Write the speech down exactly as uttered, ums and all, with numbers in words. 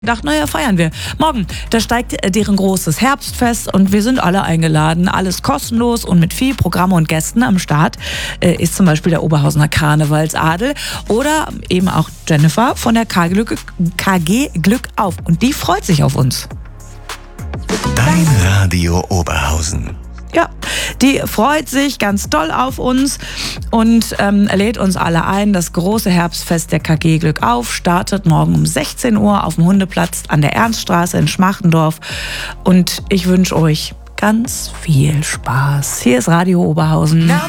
Dachten, naja, feiern wir. Morgen, da steigt deren großes Herbstfest und wir sind alle eingeladen. Alles kostenlos und mit viel Programm und Gästen am Start äh, ist zum Beispiel der Oberhausener Karnevalsadel oder eben auch Jennifer von der K G, K G Glück auf. Und die freut sich auf uns. Dein Radio Oberhausen. Ja, die freut sich ganz doll auf uns und ähm, lädt uns alle ein. Das große Herbstfest der K G Glück auf startet morgen um sechzehn Uhr auf dem Hundeplatz an der Ernststraße in Schmachtendorf. Und ich wünsche euch ganz viel Spaß. Hier ist Radio Oberhausen.